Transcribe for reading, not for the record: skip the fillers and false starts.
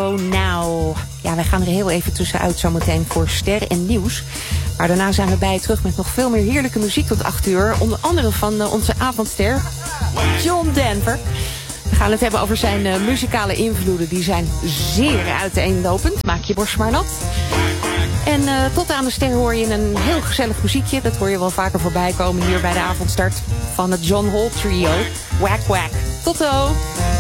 Trio Now. Ja, wij gaan er heel even tussenuit zometeen voor Ster en Nieuws. Maar daarna zijn we bij je terug met nog veel meer heerlijke muziek tot 8 uur. Onder andere van onze avondster, John Denver. We gaan het hebben over zijn muzikale invloeden. Die zijn zeer uiteenlopend. Maak je borst maar nat. En tot aan de ster hoor je een heel gezellig muziekje. Dat hoor je wel vaker voorbij komen hier bij de avondstart van het John Holt Trio. Wack Wack. Tot zo!